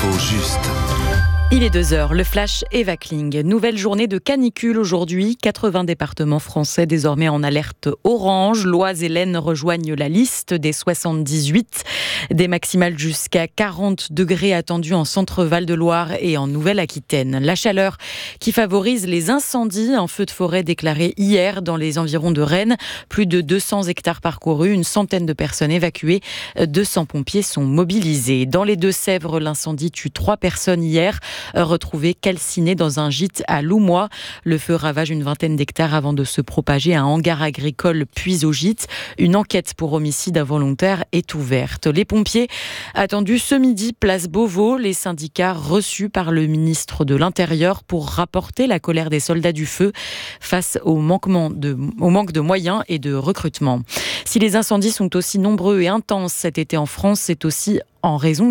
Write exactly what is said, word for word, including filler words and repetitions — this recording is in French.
L'info juste. Il est deux heures, le flash Eva Kling. Nouvelle journée de canicule aujourd'hui. quatre-vingts départements français désormais en alerte orange. L'Oise et l'Aisne rejoignent la liste des soixante-dix-huit. Des maximales jusqu'à quarante degrés attendus en centre-Val de Loire et en Nouvelle-Aquitaine. La chaleur qui favorise les incendies. Un feu de forêt déclaré hier dans les environs de Rennes. Plus de deux cents hectares parcourus, une centaine de personnes évacuées. deux cents pompiers sont mobilisés. Dans les Deux-Sèvres, l'incendie tue trois personnes hier. Retrouvé calciné dans un gîte à Loumois. Le feu ravage une vingtaine d'hectares avant de se propager à un hangar agricole puis au gîte. Une enquête pour homicide involontaire est ouverte. Les pompiers attendus ce midi, place Beauvau. Les syndicats reçus par le ministre de l'Intérieur pour rapporter la colère des soldats du feu face au, manquement de, au manque de moyens et de recrutement. Si les incendies sont aussi nombreux et intenses cet été en France, c'est aussi en raison